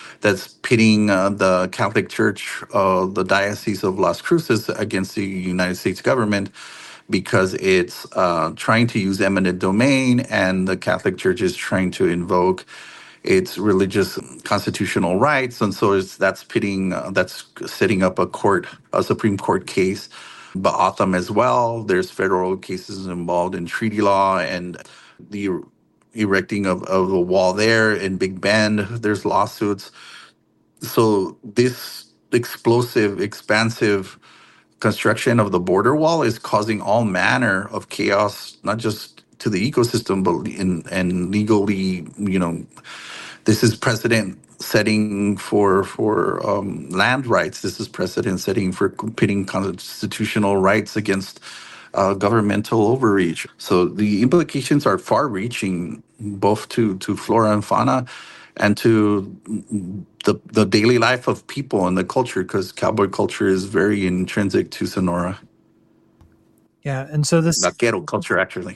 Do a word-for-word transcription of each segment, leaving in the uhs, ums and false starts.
that's pitting uh, the Catholic Church, uh, the Diocese of Las Cruces, against the United States government because it's uh, trying to use eminent domain, and the Catholic Church is trying to invoke its religious constitutional rights, and so it's, that's pitting, uh, that's setting up a court, a Supreme Court case. But Otham as well. There's federal cases involved in treaty law and the erecting of, of a wall there in Big Bend. There's lawsuits. So this explosive, expansive construction of the border wall is causing all manner of chaos, not just to the ecosystem, but in and legally, you know, this is precedent setting for for um, land rights. This is precedent setting for pitting constitutional rights against uh, governmental overreach. So the implications are far-reaching, both to to flora and fauna, and to the the daily life of people and the culture, because cowboy culture is very intrinsic to Sonora. Yeah, and so this Vaquero culture, actually.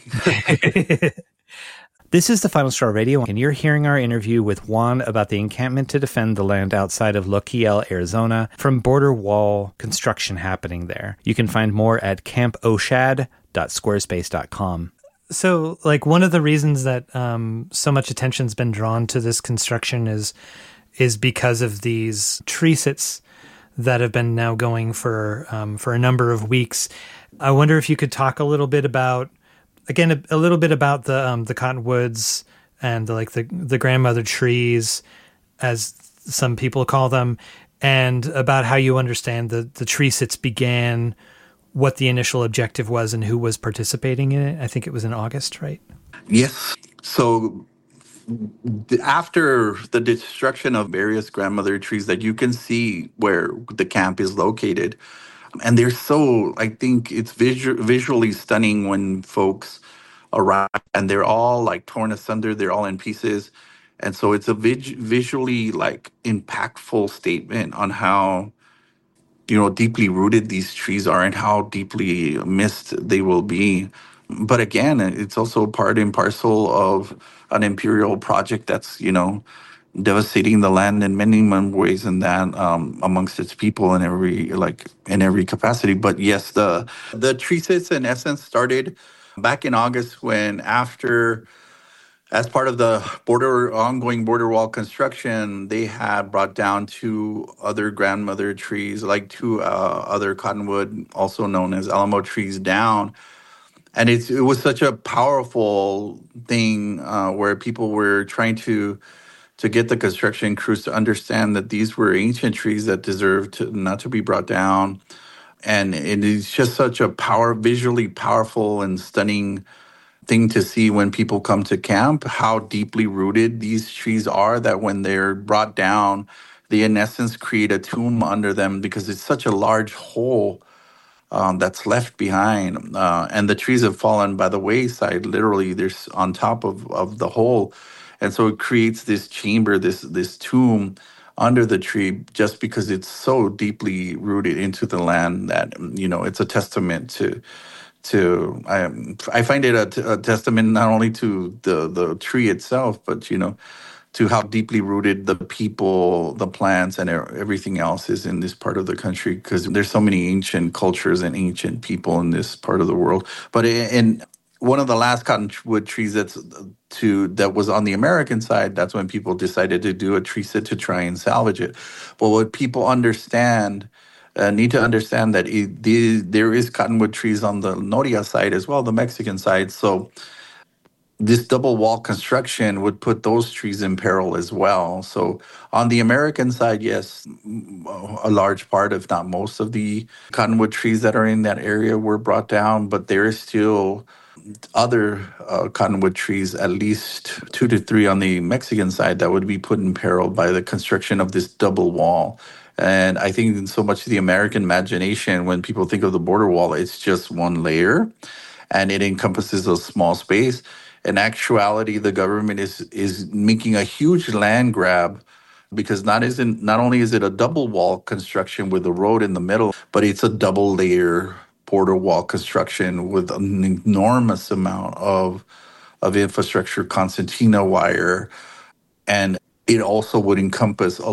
This is the Final Straw Radio, and you're hearing our interview with Juan about the encampment to defend the land outside of Lochiel, Arizona, from border wall construction happening there. You can find more at camp oshad dot squarespace dot com. So, like, one of the reasons that um, so much attention's been drawn to this construction is is because of these tree sits that have been now going for um, for a number of weeks. I wonder if you could talk a little bit about, again, a, a little bit about the um, the cottonwoods and the, like the the grandmother trees, as some people call them, and about how you understand the the tree sits began, what the initial objective was, and who was participating in it. I think it was in August, right? Yes. So after the destruction of various grandmother trees that you can see where the camp is located, and they're so, I think it's visu- visually stunning when folks arrive and they're all like torn asunder, they're all in pieces. And so it's a vis- visually like impactful statement on how, you know, deeply rooted these trees are and how deeply missed they will be. But again, it's also part and parcel of an imperial project that's, you know, devastating the land in many, many ways, and that um, amongst its people in every like in every capacity. But yes, the the tree sits in essence started back in August, when after, as part of the border ongoing border wall construction, they had brought down two other grandmother trees, like two uh, other cottonwood, also known as Alamo trees, down. And it's, it was such a powerful thing uh, where people were trying to to get the construction crews to understand that these were ancient trees that deserved to, not to be brought down. And it is just such a power, visually powerful and stunning thing to see when people come to camp, how deeply rooted these trees are, that when they're brought down, they in essence create a tomb under them, because it's such a large hole um, that's left behind. Uh, and the trees have fallen by the wayside, literally, there's on top of, of the hole. And so it creates this chamber, this this tomb under the tree, just because it's so deeply rooted into the land that, you know, it's a testament to to I I find it a, t- a testament not only to the the tree itself, but, you know, to how deeply rooted the people, the plants, and e- everything else is in this part of the country, because there's so many ancient cultures and ancient people in this part of the world. But in, in one of the last cottonwood trees that's to that was on the American side, that's when people decided to do a tree sit to try and salvage it. But what people understand, uh, need to understand that it, the, there is cottonwood trees on the Noria side as well, the Mexican side. So this double wall construction would put those trees in peril as well. So on the American side, yes, a large part, if not most, of the cottonwood trees that are in that area were brought down, but there is still other uh, cottonwood trees, at least two to three on the Mexican side, that would be put in peril by the construction of this double wall. And I think in so much of the American imagination, when people think of the border wall, it's just one layer and it encompasses a small space. In actuality, the government is is making a huge land grab, because not isn't not only is it a double wall construction with a road in the middle, but it's a double layer border wall construction with an enormous amount of of infrastructure, concertina wire, and it also would encompass a